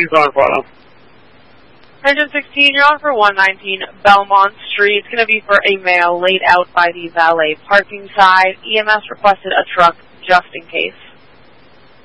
you calling for? 116, you're on for 119 Belmont Street. It's going to be for a male laid out by the valet parking side. EMS requested a truck just in case.